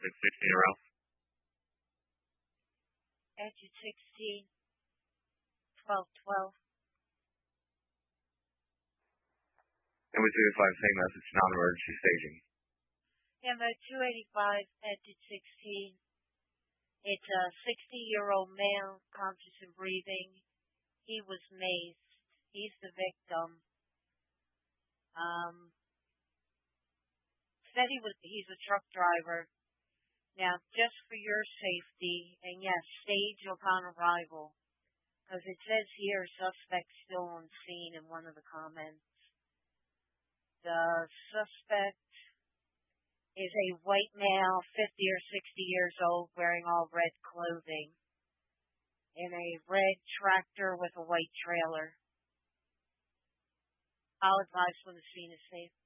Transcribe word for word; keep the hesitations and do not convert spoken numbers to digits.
It's sixteen or else. Exit sixteen, twelve twelve. M O two eighty-five, same message, non-emergency staging. M O two eighty-five, exit sixteen. It's a sixty-year-old male, conscious and breathing. He was maced. He's the victim. Um, said he was, he's a truck driver. Now, just for your safety, and yes, stage upon arrival, because it says here suspect still on scene in one of the comments. The suspect is a white male, fifty or sixty years old, wearing all red clothing, in a red tractor with a white trailer. I'll advise when the scene is safe.